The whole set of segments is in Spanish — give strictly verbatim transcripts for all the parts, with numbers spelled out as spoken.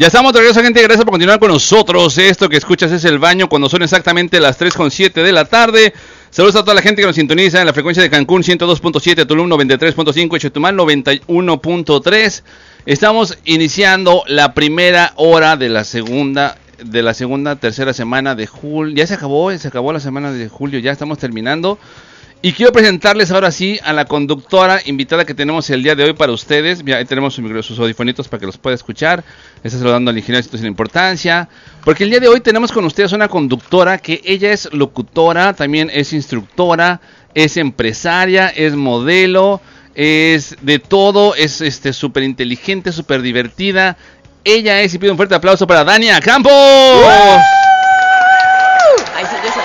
Ya estamos de regreso, gente. Gracias por continuar con nosotros. Esto que escuchas es El Baño cuando son exactamente las tres con siete de la tarde. Saludos a toda la gente que nos sintoniza en la frecuencia de Cancún ciento dos punto siete, Tulum noventa y tres punto cinco y Chetumal noventa y uno punto tres. Estamos iniciando la primera hora de la segunda, de la segunda, tercera semana de julio. Ya se acabó, se acabó la semana de julio, ya estamos terminando. Y quiero presentarles ahora sí a la conductora invitada que tenemos el día de hoy para ustedes. Ya ahí tenemos sus, sus audifonitos para que los pueda escuchar. Está saludando al ingeniero sin importancia. Porque el día de hoy tenemos con ustedes una conductora que ella es locutora, también es instructora, es empresaria, es modelo, es de todo, es este súper inteligente, súper divertida. Ella es, y pido un fuerte aplauso para Dania Campos. ¡Uh! Ahí sí, yo soy.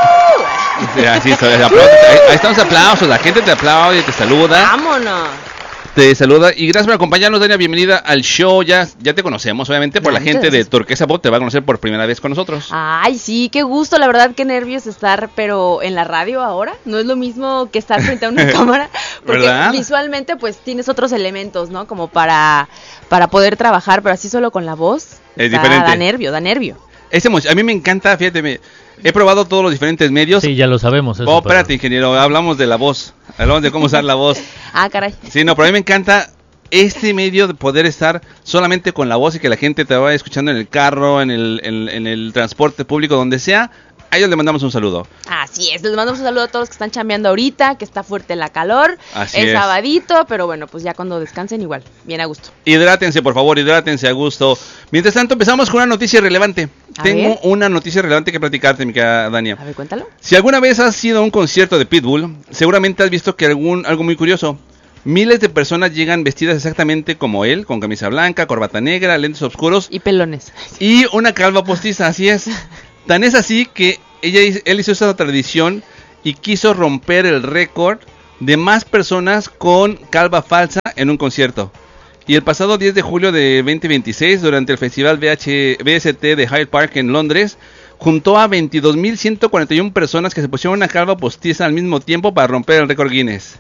Sí, así, ahí, ahí están los aplausos, la gente te aplaude, te saluda. ¡Vámonos! Te saluda y gracias por acompañarnos, Dania. Bienvenida al show. Ya, ya te conocemos, obviamente, por Gracias. La gente de Turquesa Pop te va a conocer por primera vez con nosotros. Ay, sí, qué gusto, la verdad, qué nervios estar, pero en la radio ahora. No es lo mismo que estar frente a una cámara, porque ¿verdad? Visualmente, pues, tienes otros elementos, ¿no? Como para, para poder trabajar, pero así solo con la voz. Es da, diferente. Da nervio, da nervio. Es emoción. A mí me encanta, fíjate, me, he probado todos los diferentes medios. Sí, ya lo sabemos. Eso, Oh, espérate, pero... ingeniero, hablamos de la voz. Hablamos de cómo usar la voz. Ah, caray. Sí, no, pero a mí me encanta este medio de poder estar solamente con la voz y que la gente te vaya escuchando en el carro, en el, en, en el transporte público, donde sea. A ellos le mandamos un saludo. Así es, les mandamos un saludo a todos los que están chambeando ahorita, que está fuerte la calor. Así es es. sabadito, pero bueno, pues ya cuando descansen igual, bien a gusto. Hidrátense, por favor, hidrátense a gusto. Mientras tanto, empezamos con una noticia relevante. A Tengo ver. una noticia relevante que platicarte, mi querida Dania. A ver, cuéntalo. Si alguna vez has ido a un concierto de Pitbull, seguramente has visto que algún algo muy curioso. Miles de personas llegan vestidas exactamente como él, con camisa blanca, corbata negra, lentes oscuros Y pelones. y una calva postiza, así es. Tan es así que ella, él hizo esa tradición y quiso romper el récord de más personas con calva falsa en un concierto. Y el pasado diez de julio de veinte veintiséis, durante el festival V H, V S T de Hyde Park en Londres, juntó a veintidós mil ciento cuarenta y una personas que se pusieron una calva postiza al mismo tiempo para romper el récord Guinness.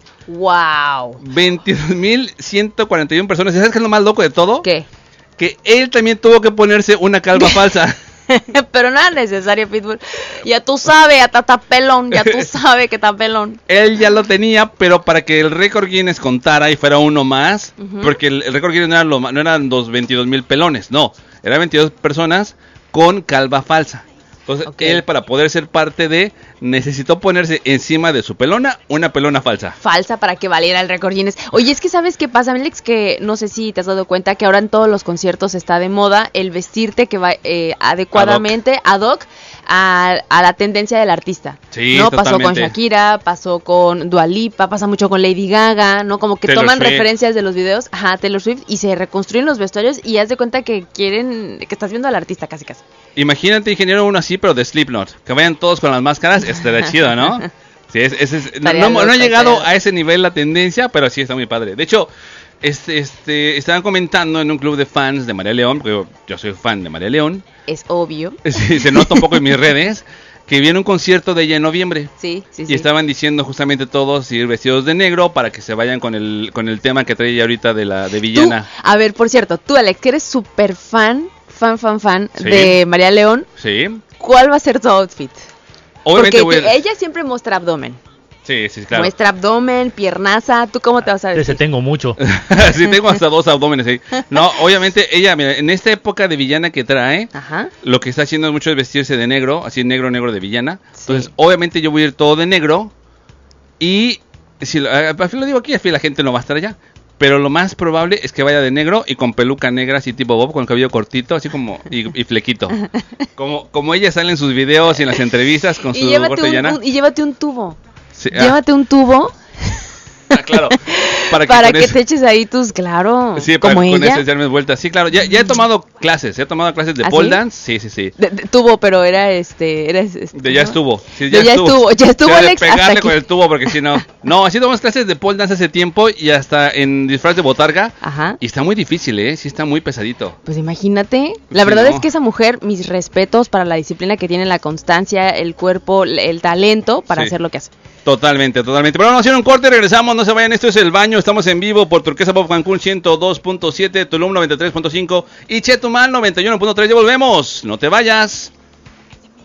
¡Wow! veintidós mil ciento cuarenta y una personas. ¿Y sabes qué es lo más loco de todo? ¿Qué? Que él también tuvo que ponerse una calva falsa. Pero nada necesario, Pitbull. Ya tú sabes, ya está pelón, ya tú sabes que está pelón. Él ya lo tenía, pero para que el récord Guinness contara y fuera uno más, Ujú. porque el, el récord Guinness no, era lo ma- no eran los veintidós mil pelones, no, eran veintidós personas con calva falsa. Entonces, Ok. él, para poder ser parte de, necesitó ponerse encima de su pelona una pelona falsa. Falsa para que valiera el récord Guinness. Oye, es que ¿sabes qué pasa, Alex? Que no sé si te has dado cuenta que ahora en todos los conciertos está de moda el vestirte que va eh, adecuadamente ad hoc a, a la tendencia del artista. Sí, ¿no? Pasó con totalmente. Shakira, pasó con Dua Lipa, pasa mucho con Lady Gaga, ¿no? Como que Taylor toman Swift. referencias de los videos, ajá, Taylor Swift, y se reconstruyen los vestuarios y haz de cuenta que quieren, que estás viendo al artista casi casi. Imagínate, ingeniero, uno así, pero de Slipknot, que vayan todos con las máscaras, estaría chido, ¿no? Sí, es, es, es- no, Estaría no- no loco, ha llegado estaría- a ese nivel la tendencia, pero sí está muy padre. De hecho, este, este, estaban comentando en un club de fans de María León, porque yo, yo soy fan de María León, Es obvio. sí, se nota un poco en mis redes, que viene un concierto de ella en noviembre. Sí, sí, Y sí. estaban diciendo justamente todos ir vestidos de negro para que se vayan con el con el tema que trae ella ahorita de la de Tú, villana. a ver, por cierto, tú, Alex, que eres súper fan, fan, fan, fan Sí. de María León, Sí. ¿cuál va a ser tu outfit? Obviamente Porque voy a- ella siempre muestra abdomen. Sí, sí, claro. Muestra abdomen, piernaza. ¿Tú cómo te vas a Ese vestir? tengo mucho. Sí, tengo hasta dos abdómenes ahí. No, obviamente ella, mira, en esta época de villana que trae, Ajá. lo que está haciendo mucho es vestirse de negro, así negro, negro de villana. Sí. Entonces, obviamente yo voy a ir todo de negro y si lo, a- al fin lo digo aquí, al fin la gente no va a estar allá. Pero lo más probable es que vaya de negro y con peluca negra, así tipo Bob, con el cabello cortito, así como, y, y flequito. Como, como ella sale en sus videos y en las entrevistas con Y su llévate, corte un, llana. un- y llévate un tubo. Sí, ah, Llévate un tubo ah, claro. Para que, para con que eso- te eches ahí tus, claro, Sí, para como con ella. eso echarme vueltas. Sí, claro, ya, ya he tomado clases, he tomado clases de ¿Ah, pole sí? dance. Sí, sí, sí. De- de- tubo, pero era este, era este, De ya ¿no? estuvo. Sí, De ya estuvo, ya estuvo, Sí, de Alex, hasta pegarle aquí. con el tubo porque si no. No, así tomamos clases de pole dance hace tiempo y hasta en disfraz de botarga. Ajá. Y está muy difícil, ¿eh? Sí, está muy pesadito. Pues imagínate, la Sí, verdad no. es que esa mujer, mis respetos para la disciplina que tiene, la constancia, el cuerpo, el talento para Sí. hacer lo que hace. Totalmente, totalmente. Pero vamos a hacer un corte, regresamos, no se vayan, esto es El Baño, estamos en vivo por Turquesa Pop Cancún ciento dos punto siete, Tulum noventa y tres punto cinco y Chetumal noventa y uno punto tres, ya volvemos, no te vayas.